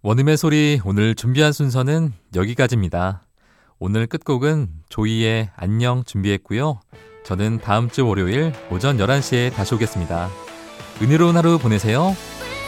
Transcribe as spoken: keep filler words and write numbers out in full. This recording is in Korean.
원음의 소리 오늘 준비한 순서는 여기까지입니다. 오늘 끝곡은 조이의 안녕 준비했고요. 저는 다음 주 월요일 오전 열한 시에 다시 오겠습니다. 은혜로운 하루 보내세요.